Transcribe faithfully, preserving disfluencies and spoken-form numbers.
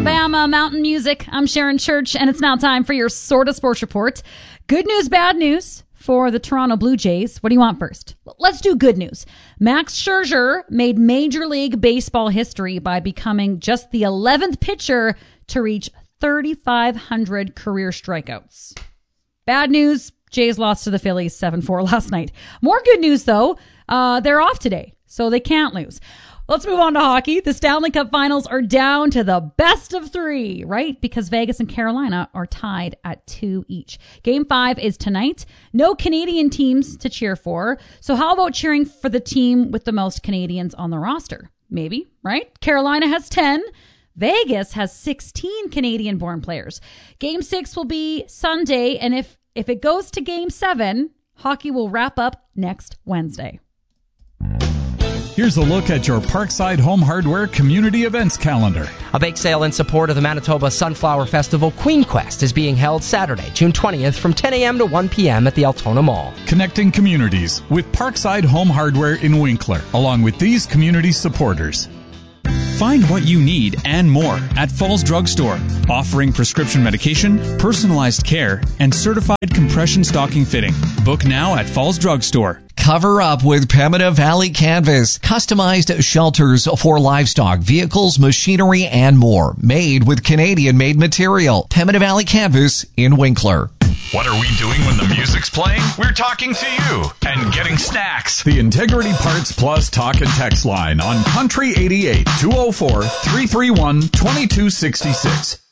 Alabama Mountain Music. I'm Sharon Church, and it's now time for your Sort of Sports Report. Good news, bad news for the Toronto Blue Jays. What do you want first? Let's do good news. Max Scherzer made Major League Baseball history by becoming just the eleventh pitcher to reach thirty-five hundred career strikeouts. Bad news, Jays lost to the Phillies seven four last night. More good news, though. Uh, they're off today, so they can't lose. Let's move on to hockey. The Stanley Cup Finals are down to the best of three, right? Because Vegas and Carolina are tied at two each. Game five is tonight. No Canadian teams to cheer for. So how about cheering for the team with the most Canadians on the roster? Maybe, right? Carolina has ten. Vegas has sixteen Canadian-born players. Game six will be Sunday, and if, if it goes to game seven, hockey will wrap up next Wednesday. Here's a look at your Parkside Home Hardware community events calendar. A bake sale in support of the Manitoba Sunflower Festival Queen Quest is being held Saturday, June twentieth from ten a.m. to one p.m. at the Altona Mall. Connecting communities with Parkside Home Hardware in Winkler, along with these community supporters. Find what you need and more at Falls Drug Store, offering prescription medication, personalized care, and certified compression stocking fitting. Book now at Falls Drug Store. Cover up with Pembina Valley Canvas. Customized shelters for livestock, vehicles, machinery, and more. Made with Canadian-made material. Pembina Valley Canvas in Winkler. What are we doing when the music's playing? We're talking to you and getting snacks. The Integrity Parts Plus Talk and Text line on Country eighty-eight, two oh four, three three one, two two six six.